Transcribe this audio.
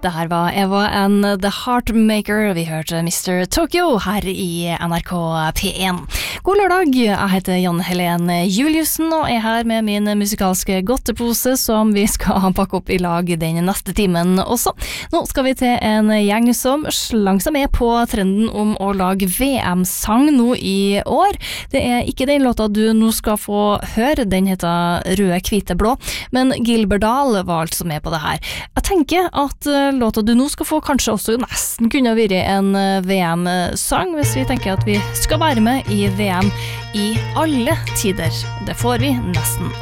Det her var Eva and The Heartmaker. Vi hørte Mr. Tokyo her i NRK P1. God lørdag, jeg heter Jan Helen Juliussen og er her med min musikalske godtepose som vi skal pakke opp i lag den neste timen også. Nå skal vi til en gjeng som slang seg med på trenden om å lage VM-sang nå i år. Det er ikke den låta du nå skal få høre, den heter Røde, hvite, blå, men Gilbert Dahl var altså med på det her. Jeg tenker at låta du nå skal få kanskje også nesten kunne vært en VM-sang, hvis vi tenker at vi skal være med i VM i alle tider. Det får vi nesten